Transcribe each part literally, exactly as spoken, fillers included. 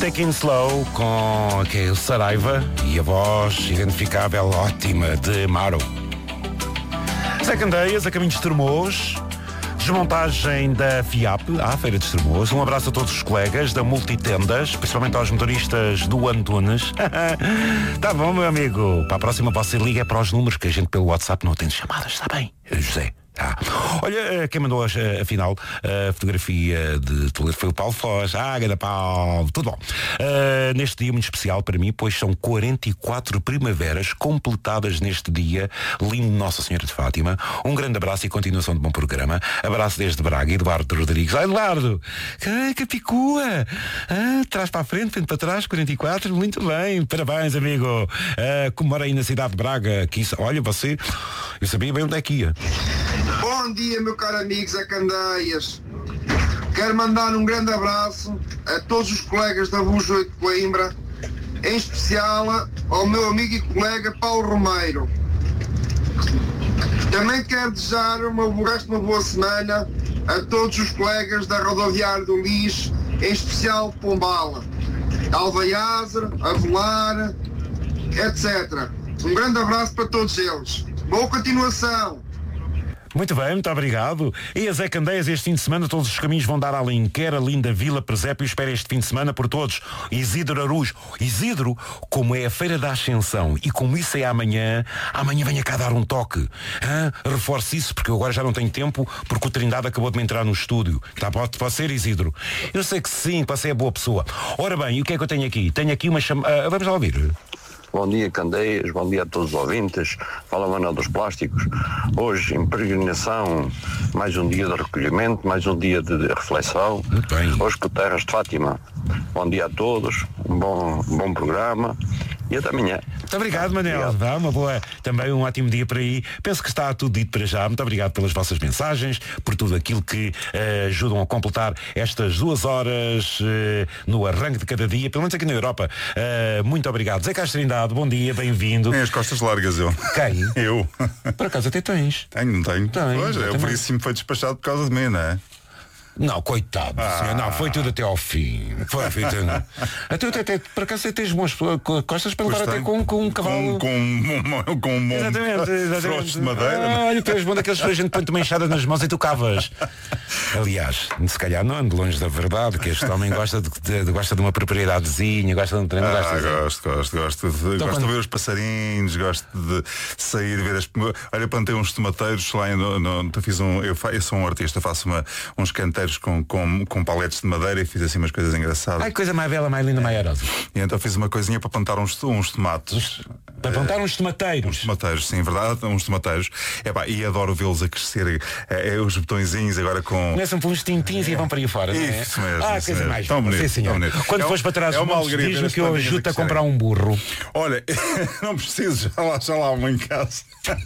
Taking Slow com okay, o Saraiva e a voz identificável ótima de Maro. Zé Candeias, a caminho de Estremoz, desmontagem da FIAP à Feira de Estremoz. Um abraço a todos os colegas da Multitendas, principalmente aos motoristas do Antunes. Tá bom, meu amigo. Para a próxima você liga para os números que a gente pelo WhatsApp não atende chamadas, está bem, José? Ah. Olha, quem mandou afinal a fotografia de Toledo foi o Paulo Foz. Ah, ganda Paulo, tudo bom. Uh, neste dia muito especial para mim, pois são quarenta e quatro primaveras completadas neste dia lindo Nossa Senhora de Fátima. Um grande abraço e continuação de bom programa. Abraço desde Braga, Eduardo Rodrigues. Ah, Eduardo, que capicua! Ah, trás para a frente, frente para trás, quarenta e quatro, muito bem. Parabéns, amigo. Uh, como mora aí na cidade de Braga, que isso, olha, você, eu sabia bem onde é que ia. Bom dia, meu caro amigo Zé Candeias. Quero mandar um grande abraço a todos os colegas da Luz oito de Coimbra, em especial ao meu amigo e colega Paulo Romeiro. Também quero desejar uma, o resto de uma boa semana a todos os colegas da Rodoviária do Lis, em especial Pombala, Alvaiazer, Avelar, etcétera. Um grande abraço para todos eles. Boa continuação. Muito bem, muito obrigado. E a Zé Candeias, este fim de semana todos os caminhos vão dar à Alenquer, a linda Vila Presépio. Espera este fim de semana por todos. Isidro Arujo. Isidro, como é a Feira da Ascensão e como isso é amanhã, amanhã venha cá dar um toque. Hã? Reforce isso, porque eu agora já não tenho tempo, porque o Trindade acabou de me entrar no estúdio. Tá, pode, pode ser, Isidro? Eu sei que sim, que você é boa pessoa. Ora bem, e o que é que eu tenho aqui? Tenho aqui uma chamada... Uh, vamos lá ouvir. Bom dia, Candeias, bom dia a todos os ouvintes. Fala Manuel dos Plásticos. Hoje, em peregrinação, mais um dia de recolhimento, mais um dia de reflexão. Hoje com Terras de Fátima. Bom dia a todos, um bom, um bom programa e até amanhã. Muito obrigado, Manel. Vá, uma boa, também um ótimo dia para aí. Penso que está tudo dito para já. Muito obrigado pelas vossas mensagens, por tudo aquilo que uh, ajudam a completar estas duas horas uh, no arranque de cada dia, pelo menos aqui na Europa. Uh, muito obrigado. Zé Castro Trindade, bom dia, bem-vindo. Tem as costas largas, eu. Quem? Eu. Por acaso até tens. Tenho, não tenho. Tenho, pois, é, por isso me foi despachado por causa de mim, não é? Não, coitado, ah. senhor, não, foi tudo até ao fim. Foi feito. Até, até, até, por acaso, tens bons costas para levar até com, com um cavalo. Com, com, com um exatamente, exatamente. froches de madeira. Ah, olha, tu és bom daqueles que a gente põe-te uma enxada nas mãos e tu cavas. Aliás, se calhar não ando longe da verdade, que este homem gosta de, de, gosta de uma propriedadezinha, gosta de um treino. Ah, gosta de... gosto, gosto, gosto. De, então, gosto quando... de ver os passarinhos, gosto de sair, ver as. Olha, plantei uns tomateiros lá, no, no, fiz um, eu, eu sou um artista, faço uma, uns canteiros com. com com paletes de madeira e fiz assim umas coisas engraçadas. Ai, coisa mais bela, mais linda, mais aerosa. E então fiz uma coisinha para plantar uns, uns tomates. Para plantar uns tomateiros. Uns tomateiros, sim, verdade, uns tomateiros. Epá, e adoro vê-los a crescer, é, é, os botõezinhos agora com... Começam por uns tintins é. e vão para aí fora, não é? Isso mesmo. Ah, isso coisa mesmo. mais. Tão bonito, sim, tão bonito. Quando é fores para trás, é uma alegria, diz-me que eu ajudo a comprar um burro. Olha, não preciso, já lá, já lá uma em casa.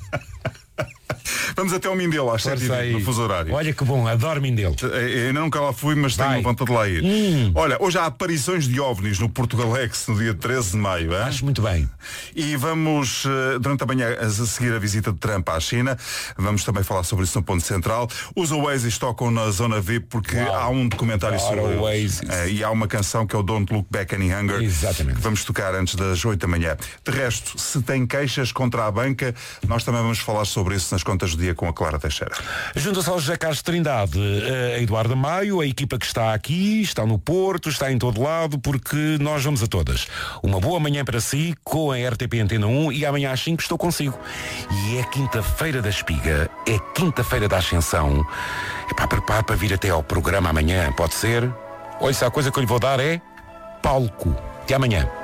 Vamos até ao Mindelo às sete no fuso horário. Olha que bom, adoro Mindelo. Eu nunca lá fui, mas Vai. tenho vontade de lá ir. Hum. Olha, hoje há aparições de OVNIs no Portugalex no dia treze de maio. Hein? Acho muito bem. E vamos, durante a manhã, a seguir a visita de Trump à China, vamos também falar sobre isso no ponto central. Os Oasis tocam na zona V porque Uau. há um documentário Claro, sobre Oasis. É, e há uma canção que é o Don't Look Back Any Hunger. Exatamente. Que vamos tocar antes das oito da manhã. De resto, se tem queixas contra a banca, nós também vamos falar sobre isso nas contas do dia com a Clara Teixeira. Junto-se ao José Carlos Trindade, a Eduardo Maio, a equipa que está aqui, está no Porto, está em todo lado, porque nós vamos a todas. Uma boa manhã para si, com a R T P Antena um, e amanhã às cinco estou consigo. E é quinta-feira da Espiga, é quinta-feira da Ascensão. É para preparar para vir até ao programa amanhã, pode ser? Olha, se a coisa que eu lhe vou dar é palco. Até amanhã.